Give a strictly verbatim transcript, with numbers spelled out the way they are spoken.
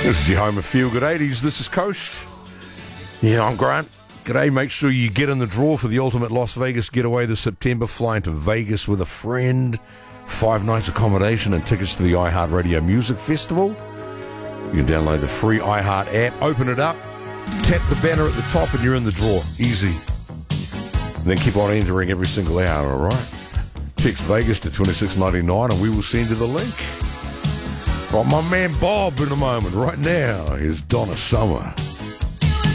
This is your home of Feel Good eighties. This is Coast. Yeah, I'm Grant. G'day. Make sure you get in the draw for the ultimate Las Vegas getaway this September, flying to Vegas with a friend. Five nights accommodation and tickets to the iHeartRadio Music Festival. You can download the free iHeart app, open it up, tap the banner at the top, and you're in the draw. Easy. And then keep on entering every single hour, all right? Text Vegas to twenty-six ninety-nine and we will send you the link. Right, my man Bob in a moment. Right now, here's Donna Summer.